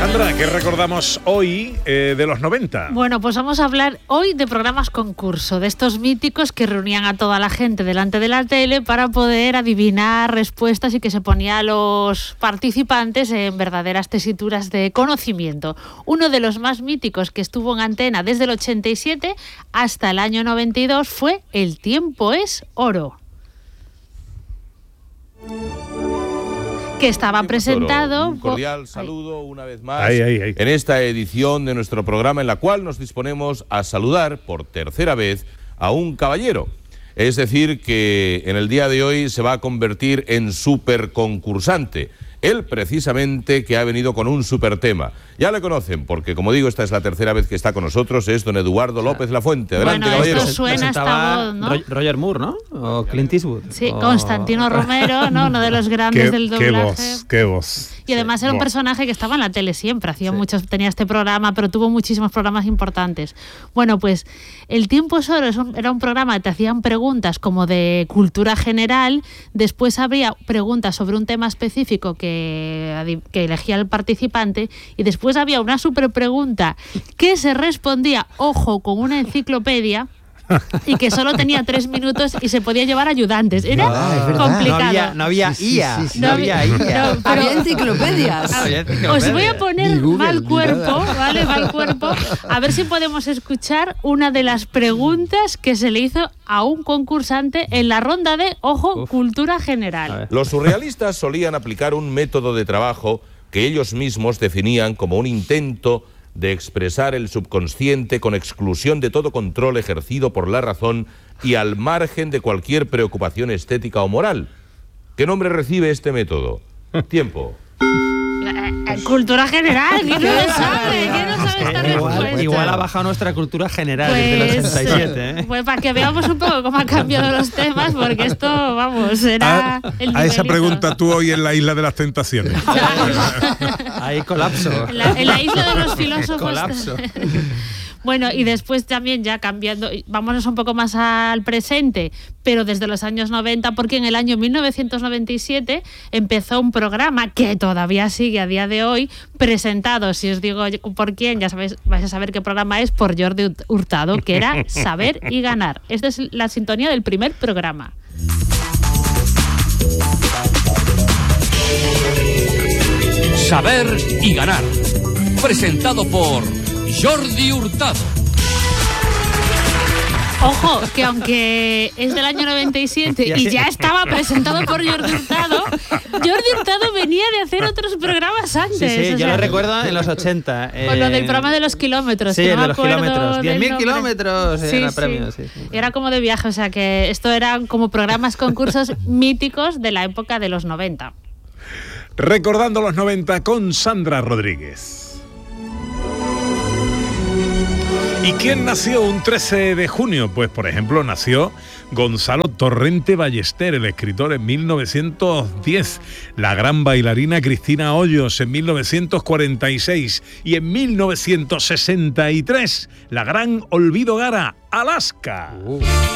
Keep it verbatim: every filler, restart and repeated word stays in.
Sandra, ¿qué recordamos hoy eh, de los noventa? Bueno, pues vamos a hablar hoy de programas concurso, de estos míticos que reunían a toda la gente delante de la tele para poder adivinar respuestas y que se ponía a los participantes en verdaderas tesituras de conocimiento. Uno de los más míticos que estuvo en antena desde el ochenta y siete hasta el año noventa y dos fue El tiempo es oro, que estaba presentado... Un cordial saludo una vez más ay, ay, ay. en esta edición de nuestro programa en la cual nos disponemos a saludar por tercera vez a un caballero. Es decir, que en el día de hoy se va a convertir en superconcursante. Él precisamente que ha venido con un super tema. Ya le conocen, porque como digo, esta es la tercera vez que está con nosotros, es don Eduardo López Lafuente. Adelante, bueno, caballero. Esto suena esta voz, ¿no? Roger Moore, ¿no? O Clint Eastwood. Sí, o... Constantino Romero, ¿no? Uno de los grandes qué, del doblaje. Qué voz, qué voz. Y además sí. era un Buah. personaje que estaba en la tele siempre, hacía Sí. muchos, tenía este programa, pero tuvo muchísimos programas importantes. Bueno, pues El tiempo es oro es un, era un programa que te hacían preguntas como de cultura general, después habría preguntas sobre un tema específico que, que elegía el participante, y después había una super pregunta que se respondía, ojo, con una enciclopedia, y que solo tenía tres minutos y se podía llevar ayudantes. Era Ah, es verdad. complicado. No había, no había Sí, sí, I A. sí, sí. No había I A. No, pero- Había enciclopedias. Había Os enciclopedia. voy a poner Ni Google, mal ni cuerpo, nada. ¿vale? Mal cuerpo. A ver si podemos escuchar una de las preguntas que se le hizo a un concursante en la ronda de, ojo, Uf. cultura A general. ver. Los surrealistas solían aplicar un método de trabajo que ellos mismos definían como un intento de expresar el subconsciente con exclusión de todo control ejercido por la razón y al margen de cualquier preocupación estética o moral. ¿Qué nombre recibe este método? Tiempo. Eh, Cultura general, ¿quién no lo sabe? ¿Quién no sabe esta Igual, respuesta? igual ha bajado nuestra cultura general desde el Pues, ochenta y siete, ¿eh? pues para que veamos un poco cómo han cambiado los temas, porque esto, vamos, era A, el a esa nivelito. pregunta tú hoy en la Isla de las Tentaciones. Ahí colapso. En la, en la isla de los filósofos. Colapso. Bueno, y después también ya cambiando, vámonos un poco más al presente, pero desde los años noventa, porque en el año mil novecientos noventa y siete empezó un programa que todavía sigue a día de hoy, presentado, si os digo por quién, ya sabéis, vais a saber qué programa es, por Jordi Hurtado, que era Saber y Ganar. Esta es la sintonía del primer programa. Saber y ganar. Presentado por Jordi Hurtado. Ojo, que aunque es del año noventa y siete y ya estaba presentado por Jordi Hurtado, Jordi Hurtado venía de hacer otros programas antes. Sí, sí, o yo sea, lo recuerdo en los ochenta. Con lo eh, del programa de los kilómetros. Sí, que el no de me los acuerdo kilómetros. del diez mil nombre. kilómetros Sí, era sí. premio. Sí, sí. Era como de viaje, o sea que esto eran como programas concursos míticos de la época de los noventa. Recordando los noventa con Sandra Rodríguez. ¿Y quién nació un trece de junio? Pues, por ejemplo, nació Gonzalo Torrente Ballester, el escritor, en mil novecientos diez. La gran bailarina Cristina Hoyos en mil novecientos cuarenta y seis. Y en mil novecientos sesenta y tres, la gran Olvido Gara, Alaska. Uh.